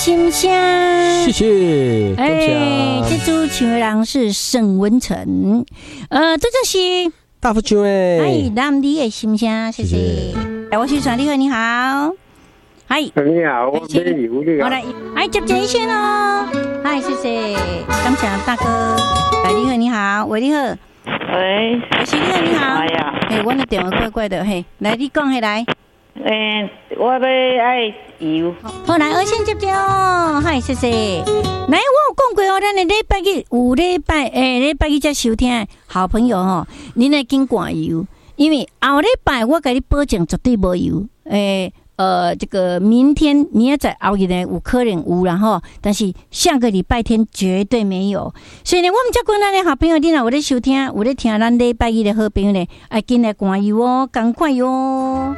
金香， 谢谢。 这组唱的人是沈文成，这就是大福酒咱你的心声，谢谢。我是传你好，你好。嗨， 你好，我是刘你好。 好来，接接线哦。嗨，谢谢，感谢大哥。你好，你好，喂，你好。 喂， 是你好，你好。 哎呀， 我的电话怪怪的，来，你讲起来。 我要爱油。 好，来，我先接接哦。嗨，谢谢。来，我有讲过哦，咱的礼拜日有礼拜日才收听，好朋友哦，恁来紧挂油，因为后礼拜我给你保证绝对无油。这个明天仔载后日呢有可能有啦吼，但是下个礼拜天绝对没有。所以呢，我们这群咱的好朋友，你若有咧收听，有咧听咱礼拜日的好朋友呢，爱紧来挂油哦，赶快哟。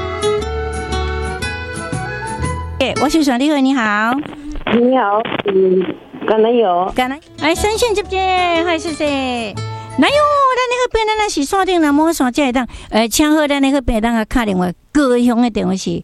我是传你好，你好， 你好，橄榄油， 三线接接，嗨，谢谢。来哟，咱那个边咱是线顶啦，无线才会当，请好咱那个边当个打电话，高雄的电话是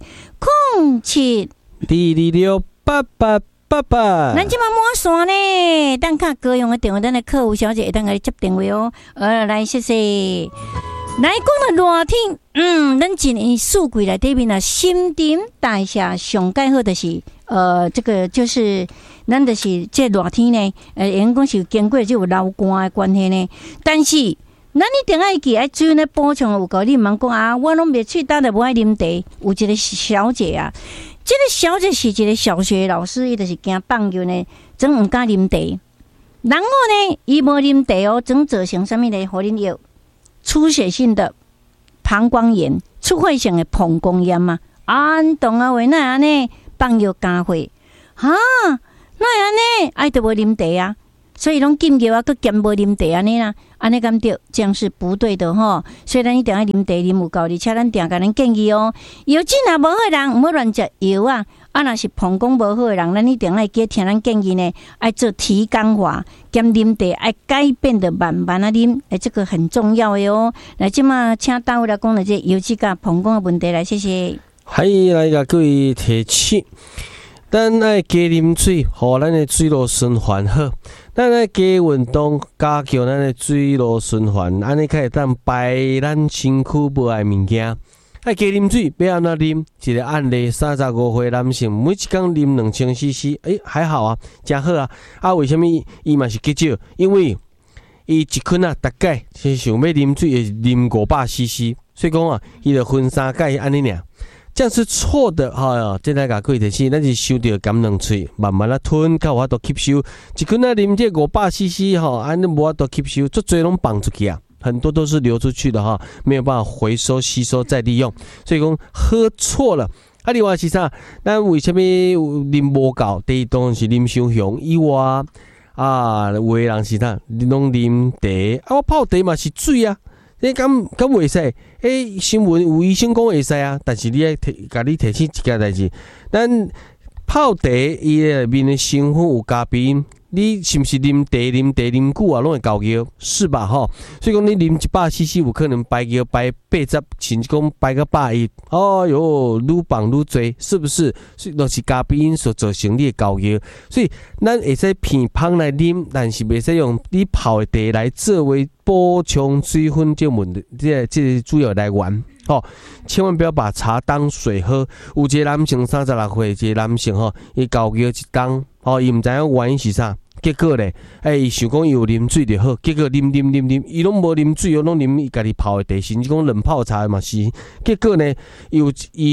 07-226-8888。咱即马无线呢，当卡高雄的电话，咱的客户小姐会当个接电话哦。来，谢谢。来讲到热天，咱一年四季来对面啊，新陈代谢上盖好的是，这个就是咱就是这热天呢，因讲是经过这有流汗的关系呢，但是咱一定要记爱水呢补充有够，你唔通讲啊，我拢袂喙干的，无爱啉茶。有一个小姐啊，这个小姐是一个小学老师，伊就是惊放尿呢，总唔敢啉茶。然后呢，伊无啉茶哦，总造成什么呢？互恁药。出血性的膀胱炎、出血性的膀胱炎嘛，懂啊？为那安尼放药加血，那安尼爱得无啉茶啊？所以拢禁药啊，佮兼无啉茶安尼啦，安尼敢对，这样是不对的吼。所以咱一定要啉茶啉有够，而且咱定甲咱建议哦，药剂若无好人，唔好乱食药啊。若是膀胱无好的人，咱一定要记听咱建议呢，爱做提肛法，兼啉茶爱改变的慢慢啊啉，这个很重要的哦。来，即马请大卫来讲的这尤其甲膀胱的问题来，谢谢。 嗨，来甲各位提醒，咱爱加啉水，互咱的水路循环好。咱爱加运动，加强咱的水路循环，安尼才会当排咱身躯无爱物件。爱加啉水，要安怎啉？一个案例，35岁男性，每一天啉2000 CC， 还好啊，真好啊。为什么伊嘛是减少？因为伊一困大概是想要啉水，会啉500 CC， 所以讲啊，伊就分3解安尼尔。这样是错的哈！这来甲各位提醒，咱是收着甘两喙，慢慢吞，较有法度吸收。一困啉这500 CC 安尼无法度吸收，足侪拢放出去啊。很多都是流出去的没有办法回收、吸收再利用，所以讲喝错了。另外是啥？咱为什么啉无够？第一当然是啉伤凶以外有的人是啥？你拢啉茶我泡茶嘛是水啊，你敢袂使？新闻有医生讲会使啊，但是你要甲你提醒一件代志，咱泡茶伊内面的成分有咖啡因。你是不是啉茶啉久啊，拢会高尿，是吧？所以讲你啉100 CC 有可能排尿排80，甚至讲排到110，愈放愈多，是不是？所以就是咖啡因所造成你的高尿，所以咱会使偏芳来啉，但是袂使用你泡的茶来作为补充水分这问题，这主要来源。千万不要把茶当水喝。有一个男性36岁，一个男性伊高尿一天，伊唔知影原因是啥。结果咧，伊想讲伊有啉水就好，结果啉，伊拢无啉水，拢啉伊家己泡的茶，甚至讲冷泡茶嘛是。结果呢，有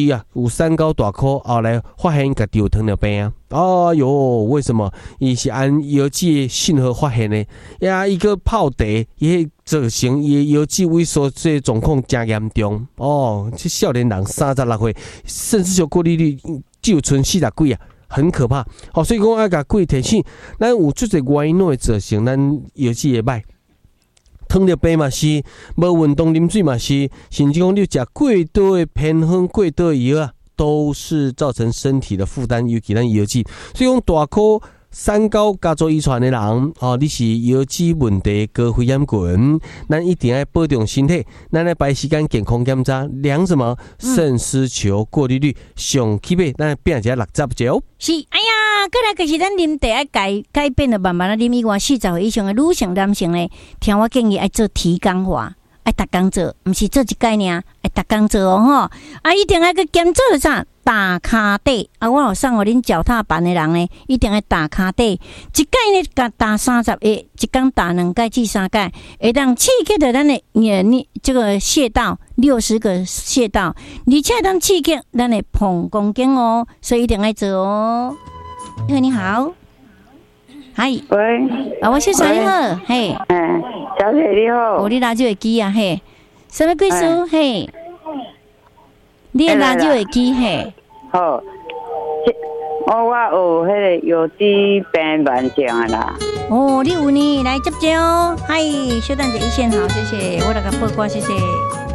3高大箍，后来发现家己有糖尿病啊！为什么？伊是按药剂信号发现的伊个泡茶，伊造成伊药剂萎缩这状况真严重这少年人36岁，甚至就过滤率只有剩40几啊！很可怕，所以讲要甲各位提醒，咱有足侪原因会造成咱药剂会歹，糖尿病嘛是，无运动啉水嘛是，甚至讲你食过多的偏方、过多的药都是造成身体的负担，尤其咱药剂。所以讲大颗三高家族遗传的人哦，你是腰椎问题、高血压群，咱一定要保重身体。咱来排时间健康检查，量什么肾丝球过滤率上起码，咱变一下60%。 是，哎呀，过来就是咱啉茶爱改变了，慢慢啉以外，40岁以上的女性、男性咧，听我建议爱做提纲化，爱逐工做，毋是做一概念，爱逐工做哦吼。啊，一定爱去检做啥？打骹底啊！我有送互恁脚踏板的人呢，一定要打骹底。一届呢，甲打30下，一工打2届至3届，会当刺激到咱的这个穴道60个穴道，而且当刺激咱的膀胱经哦，所以一定要做哦。你好，嗨， 喂， 啊，我是啥你好，嘿， 小姐你好， 你拿这个机啊，嘿，什么贵书，嘿，你的拿这个机，嘿。 好，我有迄个腰椎病慢性啊啦。 哦，你有呢，来接接哦。嗨，稍等一下，一线好，谢谢，我来个报告，谢谢。